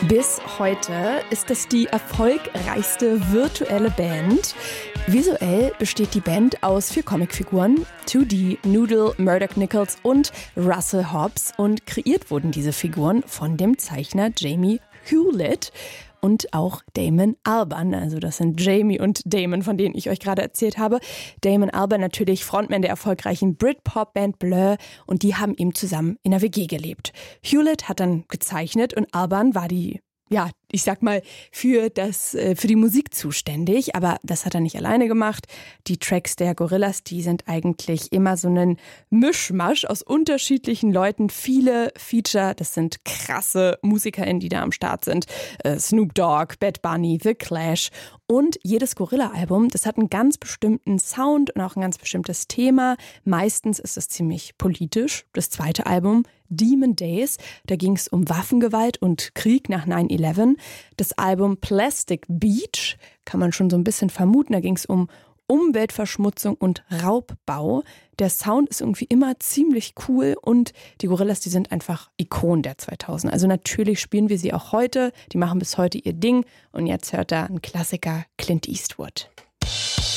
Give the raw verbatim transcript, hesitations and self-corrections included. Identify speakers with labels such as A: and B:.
A: Bis heute ist es die erfolgreichste virtuelle Band. Visuell besteht die Band aus vier Comicfiguren, zwei D, Noodle, Murdoch Nichols und Russell Hobbs. Und kreiert wurden diese Figuren von dem Zeichner Jamie Hewlett und auch Damon Albarn. Also das sind Jamie und Damon, von denen ich euch gerade erzählt habe. Damon Albarn natürlich Frontman der erfolgreichen Britpop-Band Blur, und die haben eben zusammen in einer W G gelebt. Hewlett hat dann gezeichnet und Albarn war die, ja, ich sag mal, für das, für die Musik zuständig. Aber das hat er nicht alleine gemacht. Die Tracks der Gorillaz, die sind eigentlich immer so ein Mischmasch aus unterschiedlichen Leuten. Viele Feature, das sind krasse MusikerInnen, die da am Start sind. Äh, Snoop Dogg, Bad Bunny, The Clash. Und jedes Gorilla-Album, das hat einen ganz bestimmten Sound und auch ein ganz bestimmtes Thema. Meistens ist es ziemlich politisch. Das zweite Album, Demon Days, da ging es um Waffengewalt und Krieg nach nine eleven. Das Album Plastic Beach kann man schon so ein bisschen vermuten, da ging es um Umweltverschmutzung und Raubbau. Der Sound ist irgendwie immer ziemlich cool und die Gorillaz, die sind einfach Ikonen der zweitausender. Also natürlich spielen wir sie auch heute, die machen bis heute ihr Ding und jetzt hört da ein Klassiker, Clint Eastwood.